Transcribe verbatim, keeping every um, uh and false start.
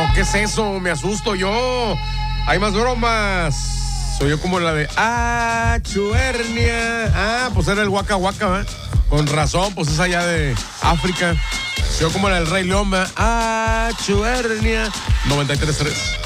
¿qué es eso? Me asusto yo. Hay más bromas. Soy yo como la de ah, chuernia. Ah, pues era el Waka Waka, ¿verdad? Con razón, pues es allá de África. Soy yo como la del Rey León, ¿verdad? Ah, chuernia. noventa y tres punto tres.